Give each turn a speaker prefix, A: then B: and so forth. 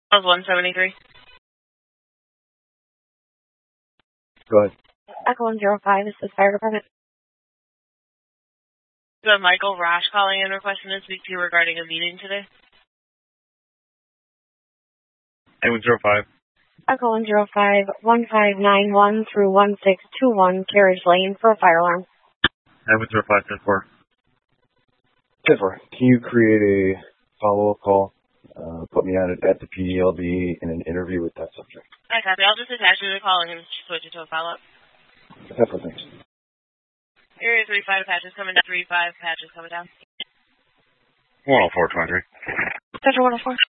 A: That was 173.
B: Go ahead.
C: Echo 105, this is Fire Department.
A: We have Michael Rosh calling in requesting to speak to you regarding a meeting today.
B: A105.
C: Echo 105, 1591 through 1621, Carriage Lane for a fire alarm.
B: A105, 10-4. 10-4. Can you create a follow-up call? Put me on it at the PDLB in an interview with that subject.
A: I copy. I'll just attach you to the call and switch it to a follow-up.
B: 10-4, thanks.
A: Area 35 patches coming down. 35 patches coming down.
B: 104, 23.
C: Central 104.